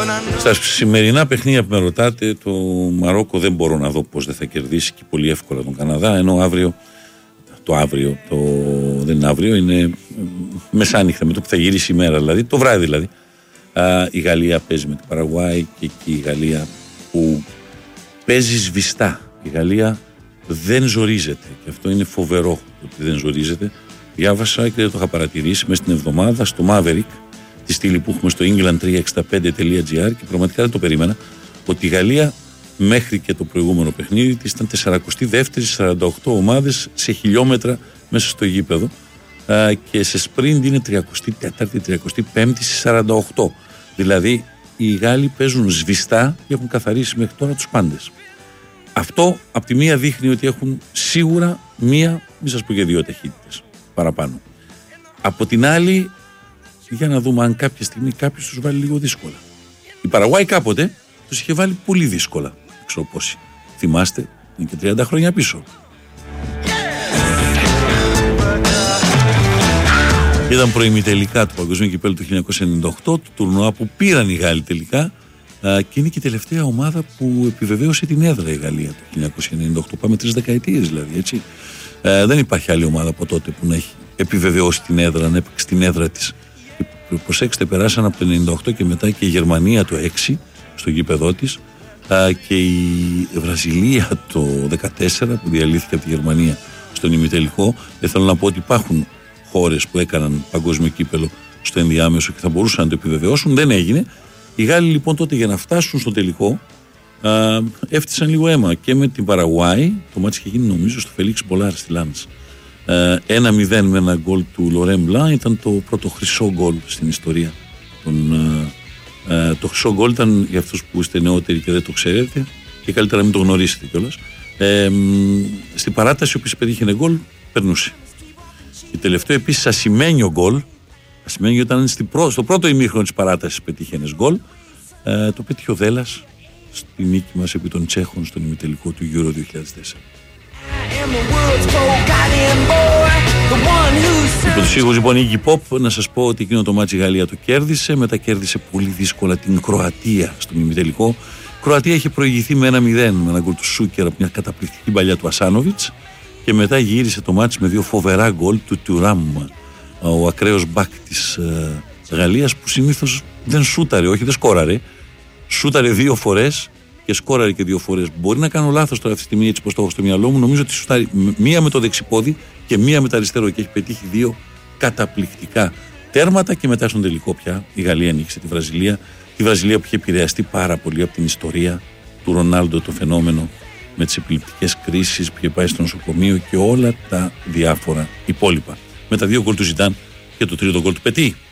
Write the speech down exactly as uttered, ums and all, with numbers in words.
Στα σημερινά παιχνίδια που με ρωτάτε, το Μαρόκο δεν μπορώ να δω πώς δεν θα κερδίσει και πολύ εύκολα τον Καναδά, ενώ αύριο, το αύριο, το, δεν είναι αύριο, είναι μεσάνυχτα με το που θα γυρίσει η μέρα, δηλαδή το βράδυ δηλαδή. Α, η Γαλλία παίζει με την Παραγουάη και εκεί η Γαλλία που παίζει σβηστά. Η Γαλλία δεν ζορίζεται και αυτό είναι φοβερό ότι δεν ζορίζεται. Διάβασα και δεν το είχα παρατηρήσει μέσα στην εβδομάδα στο Maverick, τη στήλη που έχουμε στο england τριακόσια εξήντα πέντε τελεία τζι άρ, και πραγματικά δεν το περίμενα ότι η Γαλλία μέχρι και το προηγούμενο παιχνίδι της ήταν σαράντα δύο σαράντα οκτώ ομάδες σε χιλιόμετρα μέσα στο γήπεδο α, και σε sprint είναι τριάντα τέσσερα τριάντα πέντε σαράντα οκτώ. Δηλαδή οι Γάλλοι παίζουν σβηστά και έχουν καθαρίσει μέχρι τώρα τους πάντες. Αυτό από τη μία δείχνει ότι έχουν σίγουρα μία, μην σας πω για δύο ταχύτητες παραπάνω. Από την άλλη, για να δούμε αν κάποια στιγμή κάποιος τους βάλει λίγο δύσκολα. Η Παραγουάη κάποτε τους είχε βάλει πολύ δύσκολα. Δεν ξέρω πόσοι. Θυμάστε, είναι και τριάντα χρόνια πίσω. Ήταν προημιτελικά του Παγκοσμίου Κυπέλλου του χίλια εννιακόσια ενενήντα οκτώ, του τουρνουά που πήραν οι Γάλλοι τελικά, και είναι και η τελευταία ομάδα που επιβεβαίωσε την έδρα η Γαλλία το χίλια εννιακόσια ενενήντα οκτώ. Πάμε τρεις δεκαετίες δηλαδή, έτσι. Ε, δεν υπάρχει άλλη ομάδα από τότε που να έχει επιβεβαιώσει την έδρα, να έπαιξε την έδρα της. Προσέξτε, περάσαν από το ενενήντα οκτώ και μετά και η Γερμανία το έξι στο γήπεδό της, και η Βραζιλία το δεκατέσσερα που διαλύθηκε από τη Γερμανία στον ημιτελικό. Δεν θέλω να πω ότι υπάρχουν χώρες που έκαναν παγκόσμιο κύπελο στο ενδιάμεσο και θα μπορούσαν να το επιβεβαιώσουν. Δεν έγινε. Οι Γάλλοι λοιπόν τότε για να φτάσουν στο τελικό α, έφτισαν λίγο αίμα και με την Παραγουάη. Το μάτι είχε γίνει νομίζω στο Φελίξ Μπολάρ στη Λάνς. ένα μηδέν με ένα γκολ του Λορέν Μπλαν, ήταν το πρώτο χρυσό γκολ στην ιστορία. Τον, α, α, το χρυσό γκολ ήταν για αυτούς που είστε νεότεροι και δεν το ξέρετε και καλύτερα να μην το γνωρίσετε κιόλας. Ε, στην παράταση όποιος πετύχαινε γκολ περνούσε. Η τελευταίο επίσης ασημένιο γκολ, ασημένιο ήταν στο πρώτο ημίχρονο της παράτασης πετύχαινες γκολ, ε, το πέτυχε ο Δέλλας στη νίκη μας επί των Τσέχων στον ημιτελικό του Euro δύο χιλιάδες τέσσερα. Υπό τους ήχους λοιπόν η Iggy Pop, να σας πω ότι εκείνο το μάτσι η Γαλλία το κέρδισε, μετά κέρδισε πολύ δύσκολα την Κροατία στον ημιτελικό. Η Κροατία είχε προηγηθεί με ένα μηδέν με ένα γκολ του Σούκερ από μια καταπληκτική παλιά του Ασάνοβιτς και μετά γύρισε το μάτσι με δύο φοβερά γκολ του Τουράμ, ο ακραίος μπακ της ε, Γαλλίας, που συνήθως δεν σούταρε, όχι δεν σκόραρε, σούταρε δύο φορές και σκόραρε και δύο φορές. Μπορεί να κάνω λάθος τώρα αυτή τη στιγμή, έτσι πως το έχω στο μυαλό μου. Νομίζω ότι σούταρε μία με το δεξιπόδι και μία με το αριστερό και έχει πετύχει δύο καταπληκτικά τέρματα. Και μετά στον τελικό πια η Γαλλία νίκησε τη Βραζιλία. Τη Βραζιλία που είχε επηρεαστεί πάρα πολύ από την ιστορία του Ρονάλντο, το φαινόμενο με τις επιληπτικές κρίσεις που είχε πάει στο νοσοκομείο και όλα τα διάφορα υπόλοιπα. Με τα δύο γκολ του Ζιντάν και το τρίτο γκολ του Πετί.